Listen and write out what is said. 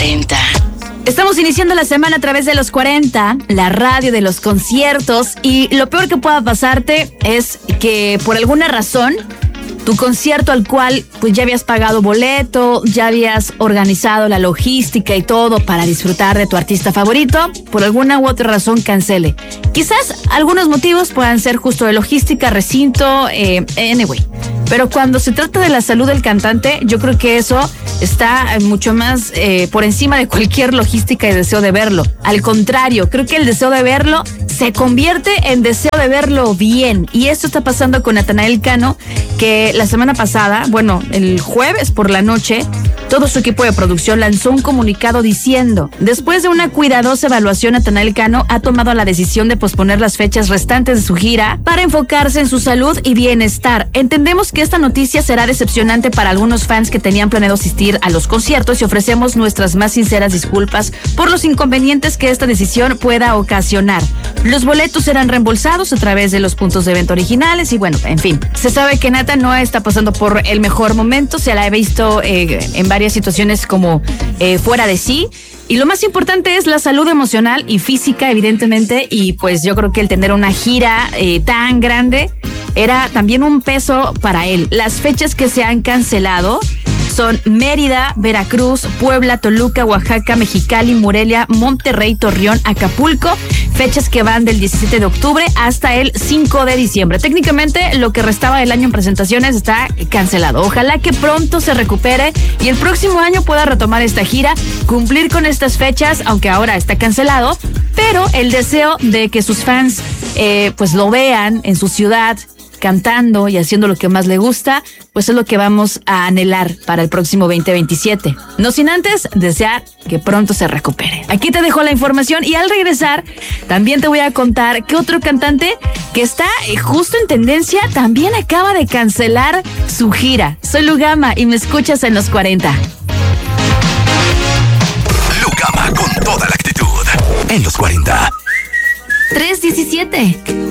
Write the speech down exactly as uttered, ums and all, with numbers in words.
cuarenta. Estamos iniciando la semana a través de los cuarenta, la radio de los conciertos, y lo peor que pueda pasarte es que por alguna razón tu concierto al cual pues ya habías pagado boleto, ya habías organizado la logística y todo para disfrutar de tu artista favorito, por alguna u otra razón cancele. Quizás algunos motivos puedan ser justo de logística, recinto, eh, anyway. Pero cuando se trata de la salud del cantante, yo creo que eso está mucho más eh, por encima de cualquier logística y deseo de verlo. Al contrario, creo que el deseo de verlo se convierte en deseo de verlo bien. Y esto está pasando con Natanael Cano, que la semana pasada, bueno, el jueves por la noche, todo su equipo de producción lanzó un comunicado diciendo: después de una cuidadosa evaluación, Natanael Cano ha tomado la decisión de posponer las fechas restantes de su gira para enfocarse en su salud y bienestar. Entendemos que esta noticia será decepcionante para algunos fans que tenían planeado asistir a los conciertos y ofrecemos nuestras más sinceras disculpas por los inconvenientes que esta decisión pueda ocasionar. Los boletos serán reembolsados a través de los puntos de venta originales y bueno, en fin. Se sabe que Nata no está pasando por el mejor momento, se la he visto eh, en varias situaciones como eh, fuera de sí. Y lo más importante es la salud emocional y física, evidentemente, y pues yo creo que el tener una gira eh, tan grande era también un peso para él. Las fechas que se han cancelado son Mérida, Veracruz, Puebla, Toluca, Oaxaca, Mexicali, Morelia, Monterrey, Torreón, Acapulco. Fechas que van del diecisiete de octubre hasta el cinco de diciembre. Técnicamente, lo que restaba del año en presentaciones está cancelado. Ojalá que pronto se recupere y el próximo año pueda retomar esta gira, cumplir con estas fechas, aunque ahora está cancelado. Pero el deseo de que sus fans eh, pues lo vean en su ciudad, cantando y haciendo lo que más le gusta, pues es lo que vamos a anhelar para el próximo veinte veintisiete. No sin antes desear que pronto se recupere. Aquí te dejo la información y al regresar también te voy a contar que otro cantante que está justo en tendencia también acaba de cancelar su gira. Soy Lugama y me escuchas en los cuarenta. Lugama con toda la actitud en los cuarenta. tres diecisiete.